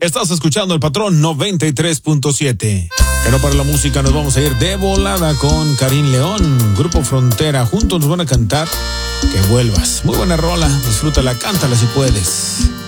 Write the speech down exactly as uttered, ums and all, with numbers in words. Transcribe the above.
Estás escuchando El Patrón noventa y tres punto siete. Pero para la música nos vamos a ir de volada con Karim León, Grupo Frontera. Juntos nos van a cantar Que Vuelvas. Muy buena rola, disfrútala, cántala si puedes.